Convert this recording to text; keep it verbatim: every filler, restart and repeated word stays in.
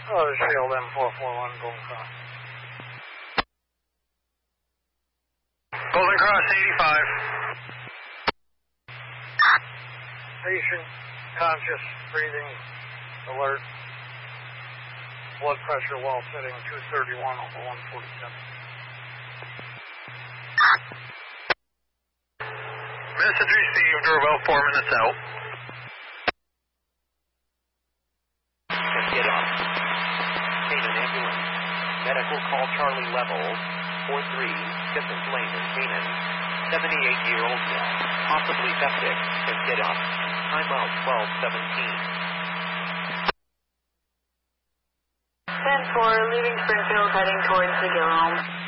Oh, Shield M four four one, Golden Cross. Golden Cross eighty-five. Patient, conscious, breathing, alert. Blood pressure while sitting two thirty-one over one forty-seven. Message received, or about four minutes out. Get up. Canaan ambulance. Medical call Charlie level four three, Kissens Lane in Canaan. seventy-eight-year-old male, possibly septic, can get up. Time out twelve seventeen. ten four, leaving Springfield, heading towards the Gill home.